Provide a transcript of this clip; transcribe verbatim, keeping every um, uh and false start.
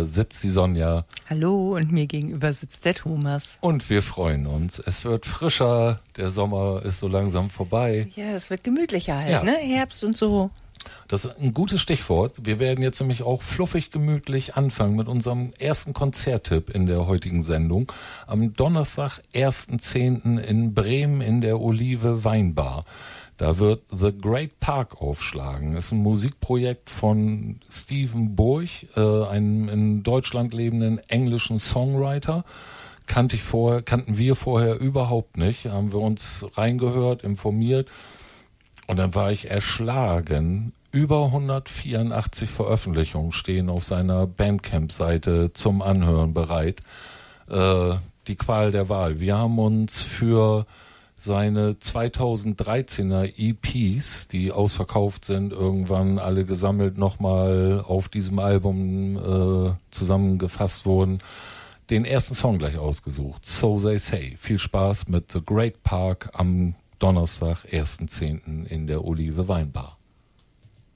sitzt die Sonja. Hallo, und mir gegenüber sitzt der Thomas. Und wir freuen uns. Es wird frischer, der Sommer ist so langsam vorbei. Ja, es wird gemütlicher halt, Ja. ne? Herbst und so. Das ist ein gutes Stichwort. Wir werden jetzt nämlich auch fluffig gemütlich anfangen mit unserem ersten Konzerttipp in der heutigen Sendung. Am Donnerstag, ersten zehnten in Bremen in der Olive Weinbar. Da wird The Great Park aufschlagen. Das ist ein Musikprojekt von Steven Burch, äh, einem in Deutschland lebenden englischen Songwriter. Kannte ich vorher, kannten wir vorher überhaupt nicht. Haben wir uns reingehört, informiert. Und dann war ich erschlagen. Über hundertvierundachtzig Veröffentlichungen stehen auf seiner Bandcamp-Seite zum Anhören bereit. Äh, die Qual der Wahl. Wir haben uns für seine zweitausenddreizehner E Ps, die ausverkauft sind, irgendwann alle gesammelt nochmal auf diesem Album äh, zusammengefasst wurden, den ersten Song gleich ausgesucht. So They Say. Viel Spaß mit The Great Park am Donnerstag, ersten zehnten in der Olive Weinbar.